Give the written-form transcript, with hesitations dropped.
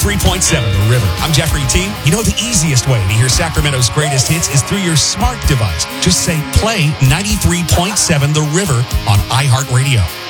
93.7 The River. I'm Jeffrey T. You know, the easiest way to hear Sacramento's greatest hits is through your smart device. Just say, play 93.7 The River on iHeartRadio.